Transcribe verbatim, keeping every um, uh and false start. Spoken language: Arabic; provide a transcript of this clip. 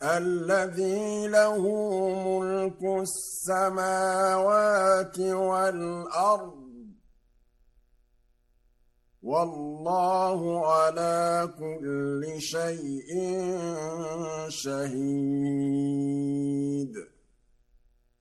الذي له ملك السماوات والأرض والله على كل شيء شهيد